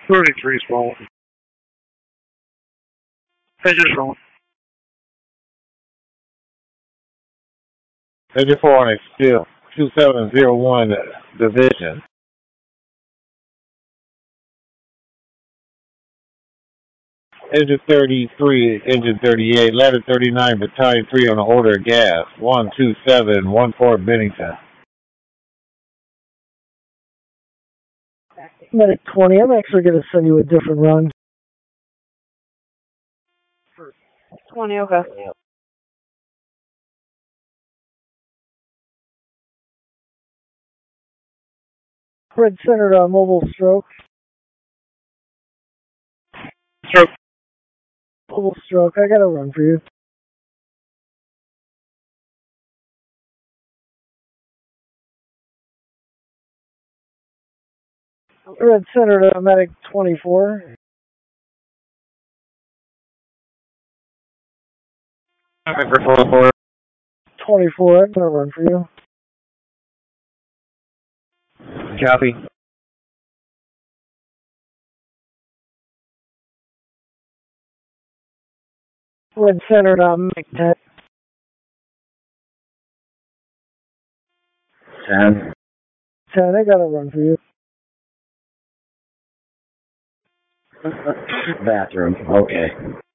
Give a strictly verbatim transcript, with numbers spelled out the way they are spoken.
thirty-three small. Engine roll. Engine four on still two seven zero one division. Engine thirty-three, engine thirty-eight, ladder thirty-nine, battalion three on the order of gas. one two seven one four Bennington. Medic twenty, I'm actually going to send you a different run. twenty, okay. Red centered on mobile stroke. Stroke. Mobile stroke, I got a run for you. Red centered on medic twenty-four. twenty-four. twenty-four, I'm going to run for you. Copy. Red centered on medic ten. ten. ten, I got a run for you. Bathroom, okay.